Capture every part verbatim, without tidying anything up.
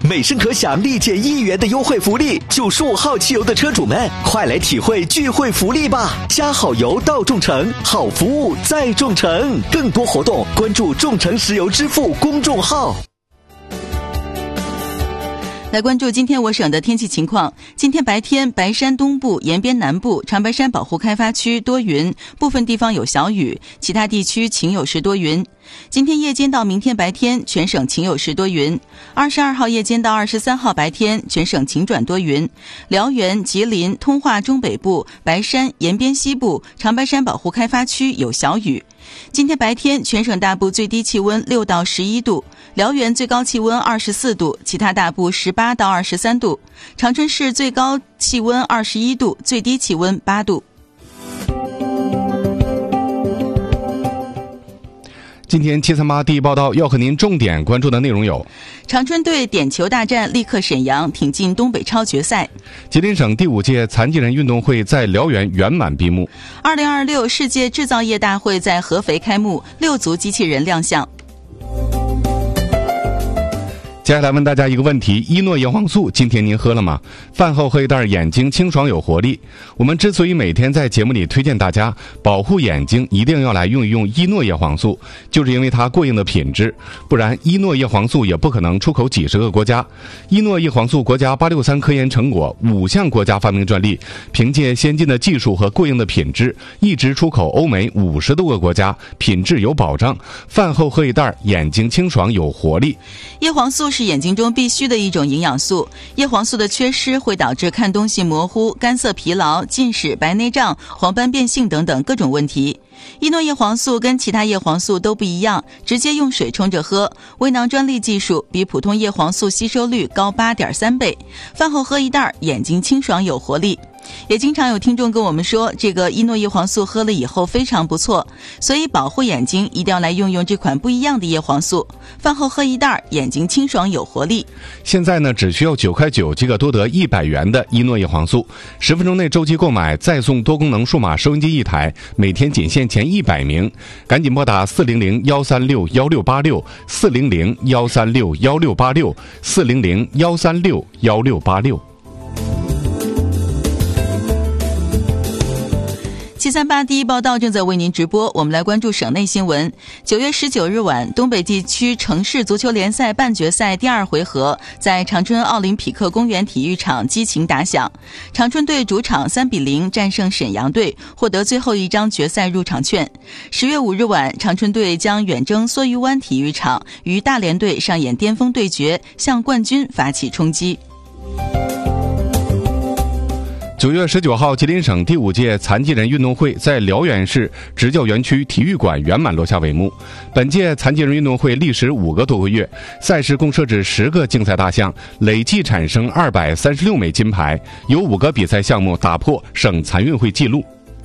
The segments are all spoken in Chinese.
每升可享立减一元的优惠福利。九十五号汽油的车主们，快来体会聚会福利吧！加好油到众诚，好服务在众诚。更多活动关注众诚石油支付公众号。 来关注今天我省的天气情况。今天白天，白山东部、延边南部、长白山保护开发区多云，部分地方有小雨，其他地区晴有时多云。今天夜间到明天白天，全省晴有时多云。二十二号夜间到二十三号白天，全省晴转多云。辽源、吉林、通化中北部、白山、延边西部、长白山保护开发区有小雨。今天白天，全省大部最低气温六到十一度，辽源最高气温二十四度，其他大部十八到二十三度。长春市最高气温二十一度，最低气温八度。 今天七三八第一报道要和您重点关注的内容有： 长春队点球大战力克沈阳，挺进东北超决赛； 吉林省第五届残疾人运动会在辽源圆满闭幕； 二零二六世界制造业大会在合肥开幕，六足机器人亮相。 接下来问大家一个问题：伊诺叶黄素今天您喝了吗？饭后喝一袋，眼睛清爽有活力。我们之所以每天在节目里推荐大家保护眼睛，一定要来用一用伊诺叶黄素，就是因为它过硬的品质，不然伊诺叶黄素也不可能出口几十个国家。伊诺叶黄素国家八六三科研成果，五项国家发明专利，凭借先进的技术和过硬的品质，一直出口欧美五十多个国家，品质有保障。饭后喝一袋，眼睛清爽有活力。 叶黄素是眼睛中必须的一种营养素，叶黄素的缺失会导致看东西模糊、干涩疲劳、近视、白内障、黄斑变性等等各种问题。伊诺叶黄素跟其他叶黄素都不一样，直接用水冲着喝，微囊专利技术，比普通叶黄素吸收率高 八点三倍。饭后喝一袋，眼睛清爽有活力。也经常有听众跟我们说，这个伊诺叶黄素喝了以后非常不错，所以保护眼睛一定要来用用这款不一样的叶黄素。饭后喝一袋，眼睛清爽有活力。 现在呢，只需要九块九即可多得一百元的伊诺叶黄素，十分钟内周期购买再送多功能数码收音机一台，每天仅限前一百名，赶紧拨打四零零幺三六幺六八六四零零幺三六幺六八六四零零幺三六幺六八六。 七三八第一报道正在为您直播，我们来关注省内新闻。九月十九日晚，东北地区城市足球联赛半决赛第二回合在长春奥林匹克公园体育场激情打响，长春队主场三比零战胜沈阳队，获得最后一张决赛入场券。十月五日晚，长春队将远征梭鱼湾体育场，与大连队上演巅峰对决，向冠军发起冲击。 九月十九号，吉林省第五届残疾人运动会在辽源市职教园区体育馆圆满落下帷幕。本届残疾人运动会历时五个多个月，赛事共设置十个竞赛大项，累计产生二百三十六枚金牌，有五个比赛项目打破省残运会纪录。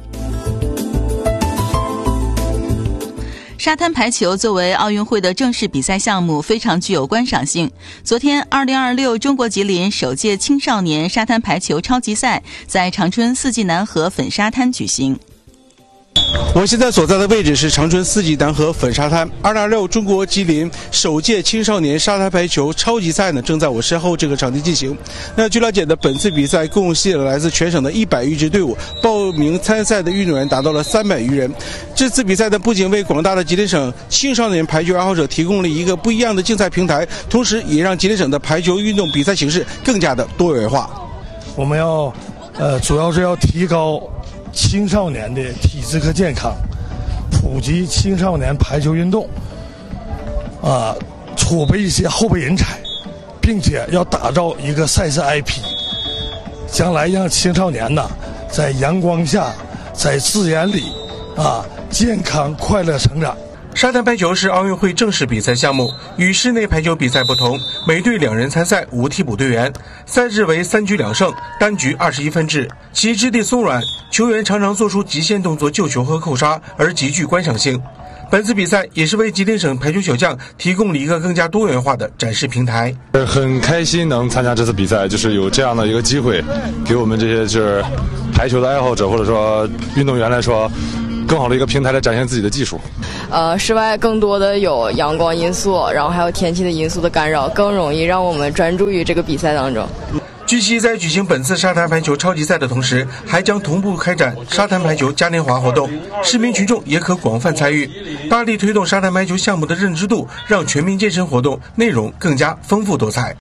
沙滩排球作为奥运会的正式比赛项目，非常具有观赏性。昨天二零二六中国吉林首届青少年沙滩排球超级赛在长春四季南河粉沙滩举行。 我们现在所在的位置是长春四季南河粉沙滩。二零二六中国吉林首届青少年沙滩排球超级赛呢，正在我身后这个场地进行。那据了解的，本次比赛共吸引了来自全省的一百余支队伍，报名参赛的运动员达到了三百余人。这次比赛呢，不仅为广大的吉林省青少年排球爱好者提供了一个不一样的竞赛平台，同时也让吉林省的排球运动比赛形式更加的多元化。 我们要，呃，主要是要提高青少年的体质和健康，普及青少年排球运动，啊，储备一些后备人才，并且要打造一个赛事 I P， 将来让青少年呢在阳光下，在自然里啊健康快乐成长。 沙滩排球是奥运会正式比赛项目，与室内排球比赛不同，每队两人参赛，无替补队员。赛制为三局两胜，单局二十一分制。其质地松软，球员常常做出极限动作救球和扣杀，而极具观赏性。本次比赛也是为吉林省排球小将提供了一个更加多元化的展示平台。 很开心能参加这次比赛，就是有这样的一个机会，给我们这些就是排球的爱好者或者说运动员来说， 更好的一个平台来展现自己的技术。 呃，室外更多的有阳光因素，然后还有天气的因素的干扰，更容易让我们专注于这个比赛当中。 据悉，在举行本次沙滩排球超级赛的同时，还将同步开展沙滩排球嘉年华活动，市民群众也可广泛参与，大力推动沙滩排球项目的认知度，让全民健身活动内容更加丰富多彩。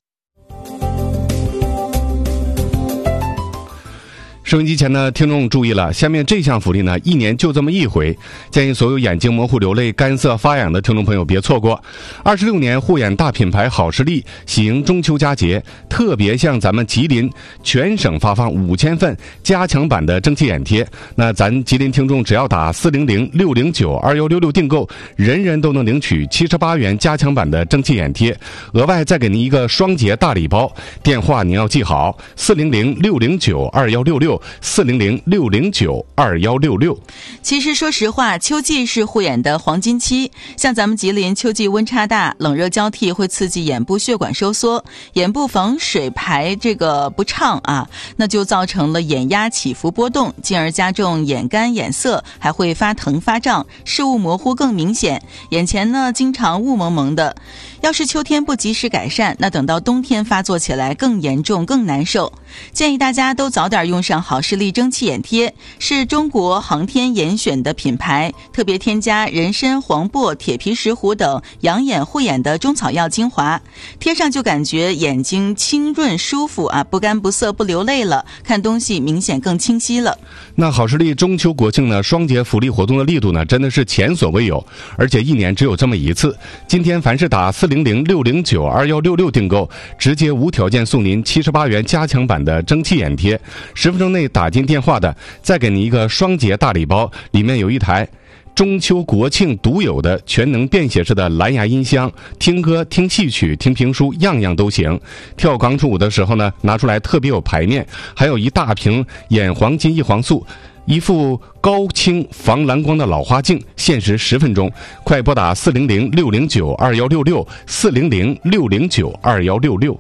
收音机前的听众注意了，下面这项福利呢，一年就这么一回，建议所有眼睛模糊、流泪、干涩发痒的听众朋友别错过。二十六年护眼大品牌好视力喜迎中秋佳节，特别向咱们吉林全省发放五千份加强版的蒸汽眼贴。那咱吉林听众只要打四零零六零九二幺六六订购，人人都能领取七十八元加强版的蒸汽眼贴，额外再给您一个双节大礼包。电话您要记好：四零零六零九二幺六六。四零零六零九二幺六六。 其实说实话，秋季是护眼的黄金期。像咱们吉林秋季温差大，冷热交替会刺激眼部血管收缩，眼部防水排这个不畅啊，那就造成了眼压起伏波动，进而加重眼干眼涩，还会发疼发胀，视物模糊更明显，眼前呢经常雾蒙蒙的。要是秋天不及时改善，那等到冬天发作起来更严重更难受。建议大家都早点用上好视力蒸汽眼贴，是中国航天严选的品牌，特别添加人参、黄柏、铁皮石斛等养眼护眼的中草药精华，贴上就感觉眼睛清润舒服啊，不干不涩不流泪了，看东西明显更清晰了。 那好视力中秋国庆呢双节福利活动的力度呢真的是前所未有，而且一年只有这么一次。今天凡是打四零零六零九二幺六六订购，直接无条件送您七十八元加强版的蒸汽眼贴，十分钟内打进电话的再给您一个双节大礼包，里面有一台中秋国庆独有的全能便携式的蓝牙音箱，听歌听戏曲听评书样样都行。跳广场舞的时候呢拿出来特别有排面，还有一大瓶眼黄金叶黄素，一副高清防蓝光的老花镜，限时十分钟，快拨打四零零六零九二幺六六四零零六零九二幺六六。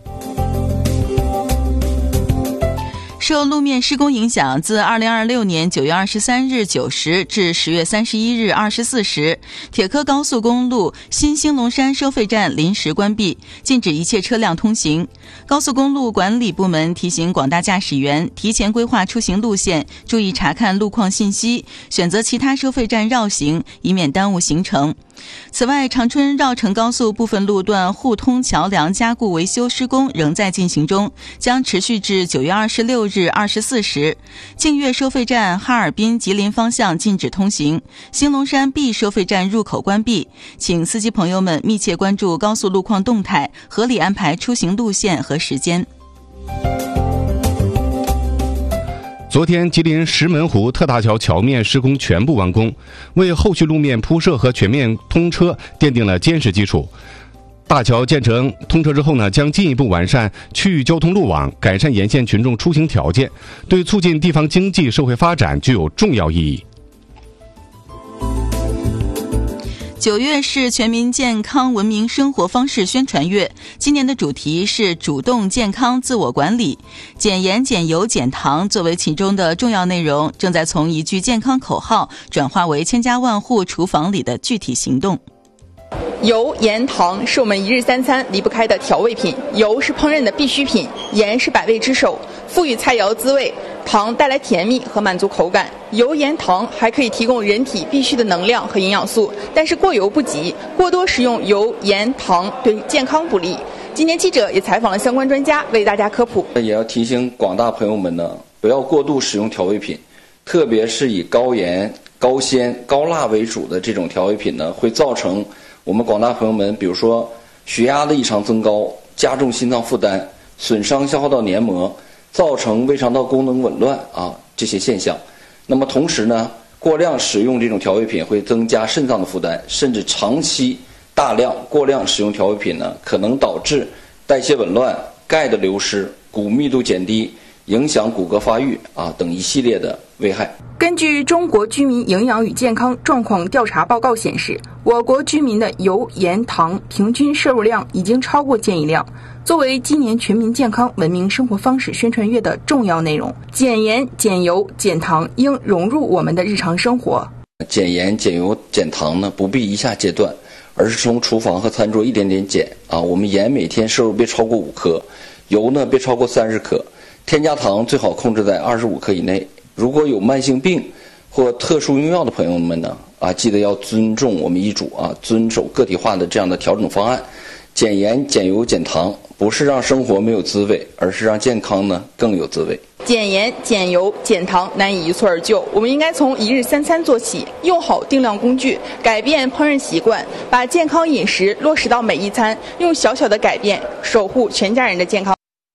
受路面施工影响，自二零二六年九月二十三日九时至十月三十一日二十四时，铁科高速公路新兴隆山收费站临时关闭，禁止一切车辆通行。高速公路管理部门提醒广大驾驶员提前规划出行路线，注意查看路况信息，选择其他收费站绕行，以免耽误行程。此外，长春绕城高速部分路段互通桥梁加固维修施工仍在进行中，将持续至九月二十六日二十四时。净月收费站哈尔滨吉林方向禁止通行，兴隆山 B 收费站入口关闭，请司机朋友们密切关注高速路况动态，合理安排出行路线和时间。 昨天，吉林石门湖特大桥桥面施工全部完工，为后续路面铺设和全面通车奠定了坚实基础。大桥建成通车之后呢，将进一步完善区域交通路网，改善沿线群众出行条件，对促进地方经济社会发展具有重要意义。 九月是全民健康文明生活方式宣传月，今年的主题是主动健康自我管理，减盐减油减糖作为其中的重要内容，正在从一句健康口号转化为千家万户厨房里的具体行动。 油、盐、糖是我们一日三餐离不开的调味品，油是烹饪的必需品，盐是百味之首，赋予菜肴滋味，糖带来甜蜜和满足口感。油、盐、糖还可以提供人体必需的能量和营养素，但是过犹不及，过多食用油、盐、糖对健康不利。今天记者也采访了相关专家，为大家科普。 也要提醒广大朋友们呢，不要过度使用调味品，特别是以高盐、高鲜、高辣为主的这种调味品呢，会造成我们广大朋友们，比如说血压的异常增高，加重心脏负担，损伤消化道黏膜，造成胃肠道功能紊乱啊这些现象。那么同时呢，过量使用这种调味品会增加肾脏的负担，甚至长期大量过量使用调味品呢，可能导致代谢紊乱、钙的流失、骨密度减低， 影响骨骼发育啊等一系列的危害。 根据中国居民营养与健康状况调查报告显示，我国居民的油、盐、糖平均摄入量已经超过建议量。作为今年全民健康文明生活方式宣传月的重要内容，减盐、减油、减糖应融入我们的日常生活。 减盐、减油、减糖呢，不必一下戒断，而是从厨房和餐桌一点点减啊。我们盐每天摄入别超过五克，油呢别超过三十克，添加糖最好控制在二十五克以内。如果有慢性病或特殊用药的朋友们呢，啊，记得要尊重我们医嘱啊，遵守个体化的这样的调整方案。减盐、减油、减糖，不是让生活没有滋味，而是让健康呢更有滋味。 减盐、减油、减糖难以一蹴而就，我们应该从一日三餐做起，用好定量工具，改变烹饪习惯，把健康饮食落实到每一餐，用小小的改变守护全家人的健康。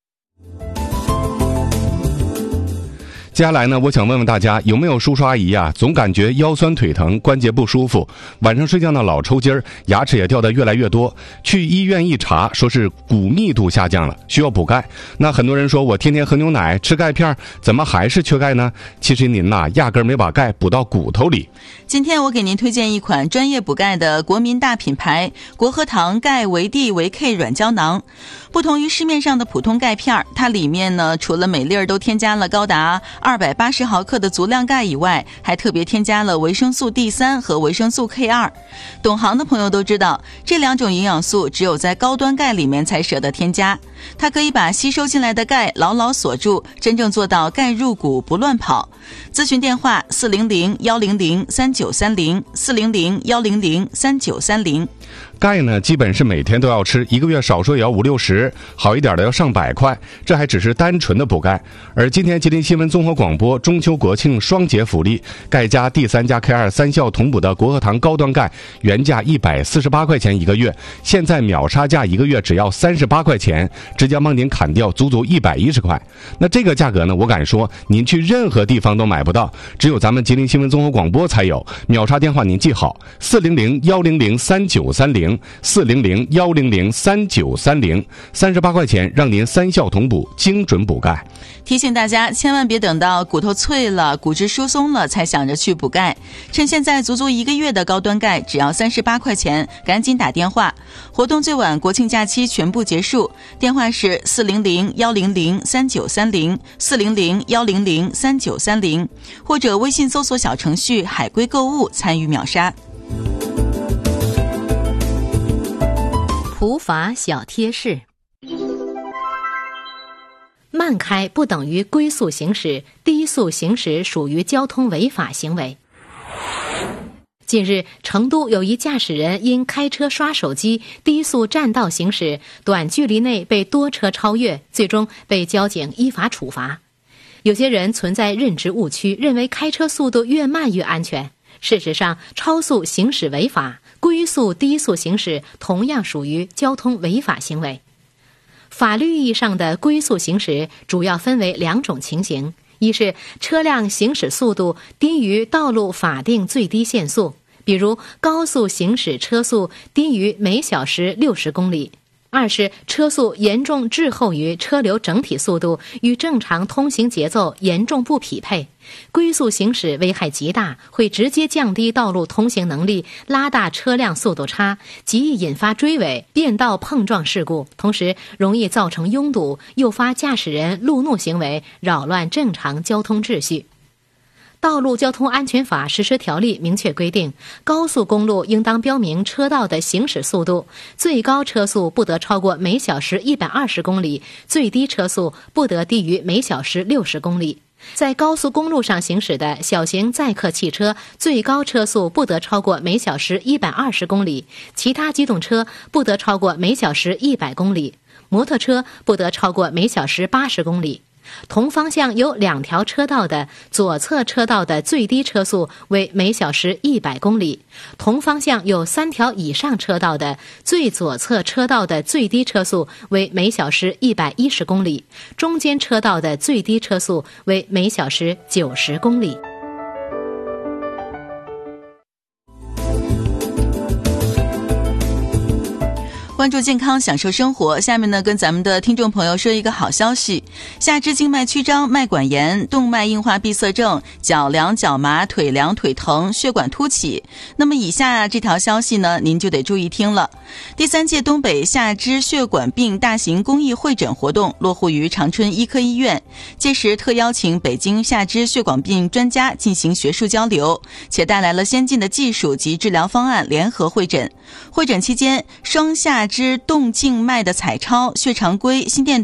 接下来呢，我想问问大家，有没有叔叔阿姨啊，总感觉腰酸腿疼、关节不舒服，晚上睡觉呢老抽筋儿，牙齿也掉得越来越多，去医院一查，说是骨密度下降了，需要补钙。那很多人说，我天天喝牛奶、吃钙片，怎么还是缺钙呢？其实您呐、啊，压根儿没把钙补到骨头里。 今天我给您推荐一款专业补钙的国民大品牌国和堂钙维 D 维 K 软胶囊。不同于市面上的普通钙片，它里面呢除了每粒儿都添加了高达二百八十毫克的足量钙以外，还特别添加了维生素 D 三 和维生素 K 二。懂行的朋友都知道，这两种营养素只有在高端钙里面才舍得添加，它可以把吸收进来的钙牢牢锁住，真正做到钙入骨不乱跑。咨询电话四零零一零零三九三零 四零零一零零三九三零。 钙呢，基本是每天都要吃，一个月少说也要五六十，好一点的要上百块，这还只是单纯的补钙。而今天吉林新闻综合广播中秋国庆双节福利，钙加 D 三 加 K 二 三效同补的国和堂高端钙，原价一百四十八块钱一个月，现在秒杀价一个月只要三十八块钱，直接帮您砍掉足足一百一十块。那这个价格呢，我敢说您去任何地方都买不到，只有咱们吉林新闻综合广播才有。秒杀电话您记好，四零零一零零三九三零。四零零一零零三九三零，三十八块钱让您三效同补，精准补钙。 提醒大家，千万别等到骨头脆了、骨质疏松了才想着去补钙，趁现在足足一个月的高端钙只要三十八块钱，赶紧打电话。活动最晚国庆假期全部结束，电话是四零零一零零三九三零 四零零一零零三九三零，或者微信搜索小程序海龟购物参与秒杀。 普法小贴士：慢开不等于龟速行驶，低速行驶属于交通违法行为。近日，成都有一驾驶人因开车刷手机、低速占道行驶，短距离内被多车超越，最终被交警依法处罚。有些人存在认知误区，认为开车速度越慢越安全。事实上，超速行驶违法，龟速、低速行驶同样属于交通违法行为。法律意义上的龟速行驶主要分为两种情形：一是车辆行驶速度低于道路法定最低限速，比如高速行驶车速低于每小时六十公里；二是车速严重滞后于车流整体速度，与正常通行节奏严重不匹配。龟速行驶危害极大，会直接降低道路通行能力，拉大车辆速度差，极易引发追尾、变道碰撞事故，同时容易造成拥堵，诱发驾驶人路怒行为，扰乱正常交通秩序。道路交通安全法实施条例明确规定，高速公路应当标明车道的行驶速度，最高车速不得超过每小时一百二十公里，最低车速不得低于每小时六十公里。在高速公路上行驶的小型载客汽车，最高车速不得超过每小时一百二十公里，其他机动车不得超过每小时一百公里，摩托车不得超过每小时八十公里。同方向有两条车道的左侧车道的最低车速为每小时一百公里，同方向有三条以上车道的最左侧车道的最低车速为每小时一百一十公里，中间车道的最低车速为每小时九十公里。 欢关注健康，享受生活。下面呢，跟咱们的听众朋友说一个好消息：下肢静脉曲张、脉管炎、动脉硬化闭塞症、脚凉脚麻、腿凉腿疼、血管凸起。那么以下这条消息呢，您就得注意听了。第三届东北下肢血管病大型公益会诊活动落户于长春医科医院，届时特邀请北京下肢血管病专家进行学术交流，且带来了先进的技术及治疗方案联合会诊。会诊期间，双下肢动静脉的彩超、血常规、心电